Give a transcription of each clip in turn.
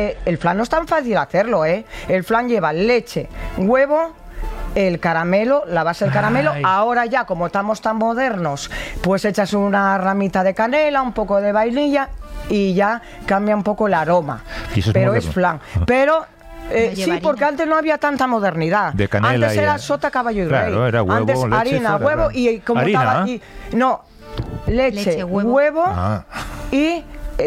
el flan no es tan fácil hacerlo, ¿eh? El flan lleva leche, huevo, el caramelo, la base del caramelo. Ahora ya, como estamos tan modernos, pues echas una ramita de canela, un poco de vainilla y ya cambia un poco el aroma. Pero es flan. Pero sí, porque antes no había tanta modernidad. De canela. Antes era sota, caballo y rey. Claro, era huevo, antes leche, harina, huevo y como estaba aquí. No, leche, huevo y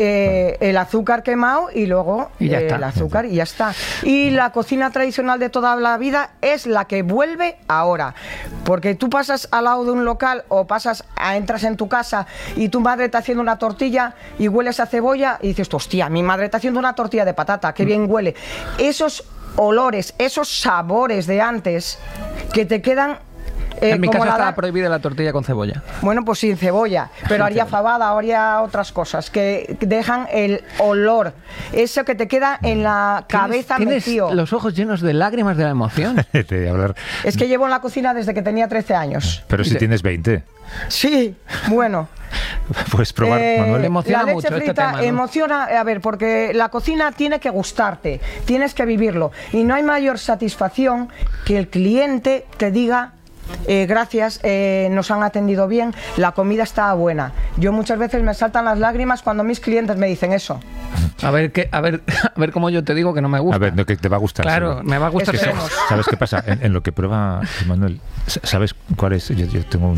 el azúcar quemado y luego el azúcar y ya está. Y la cocina tradicional de toda la vida es la que vuelve ahora, porque tú pasas al lado de un local o entras en tu casa y tu madre está haciendo una tortilla y hueles a cebolla y dices, hostia, mi madre está haciendo una tortilla de patata, qué bien huele. Esos olores, esos sabores de antes que te quedan. En mi casa estaba prohibida la tortilla con cebolla. Bueno, pues sin cebolla, pero haría fabada, haría otras cosas que dejan el olor, eso que te queda en la cabeza metido. Tienes los ojos llenos de lágrimas de la emoción. Es que llevo en la cocina desde que tenía 13 años. Pero si tienes 20. Sí, bueno. Puedes probar, Manuel. Emociona la leche mucho frita este tema, ¿no? emociona, a ver, porque la cocina tiene que gustarte, tienes que vivirlo. Y no hay mayor satisfacción que el cliente te diga... gracias, nos han atendido bien, la comida está buena. Yo muchas veces me saltan las lágrimas cuando mis clientes me dicen eso. A ver cómo yo te digo que no me gusta. A ver, no, que te va a gustar. Claro, sí. me va a gustar. ¿Sabes qué pasa? En lo que prueba Manuel, ¿sabes cuál es? Yo tengo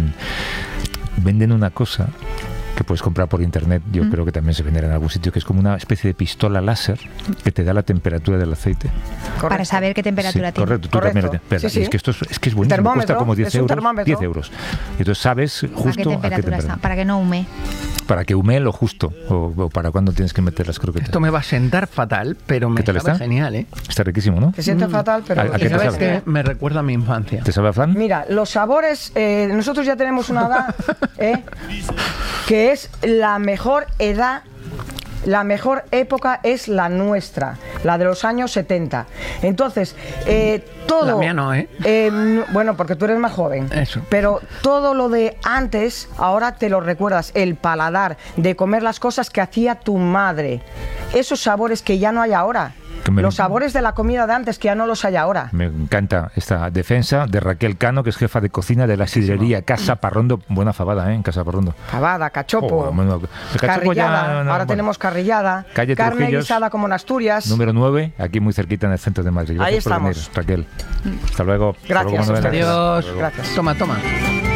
venden una cosa que puedes comprar por internet, yo creo que también se venderá en algún sitio, que es como una especie de pistola láser que te da la temperatura del aceite. Correcto. Para saber qué temperatura tiene. Correcto, tú también lo tienes. Sí. Es que es buenísimo, cuesta como 10 euros. Y entonces sabes justo a qué temperatura está, para que no hume. Para que humee lo justo, o para cuándo tienes que meter las croquetas. Esto me va a sentar fatal, pero me sabe genial, ¿eh? Está riquísimo, ¿no? Te siente fatal, pero... ¿A qué te ¿Sabes sabe? qué? Me recuerda a mi infancia. ¿Te sabe a flan? Mira, los sabores, nosotros ya tenemos una edad, que es la mejor edad. La mejor época es la nuestra, la de los años 70. Entonces, todo... La mía no, ¿eh? Bueno, porque tú eres más joven. Eso. Pero todo lo de antes, ahora te lo recuerdas. El paladar de comer las cosas que hacía tu madre. Esos sabores que ya no hay ahora. Los sabores de la comida de antes que ya no los hay ahora. Me encanta esta defensa de Raquel Cano, que es jefa de cocina de la sidrería Casa Parrondo. Buena fabada, en Casa Parrondo. Fabada, cachopo, cachopo carrillada. Ahora tenemos carrillada, calle carne Trujillos, guisada como en Asturias. Número 9, aquí muy cerquita en el centro de Madrid. Gracias Ahí estamos. por venir, Raquel. Hasta luego. Gracias. Hasta luego, Adiós. Gracias. Toma.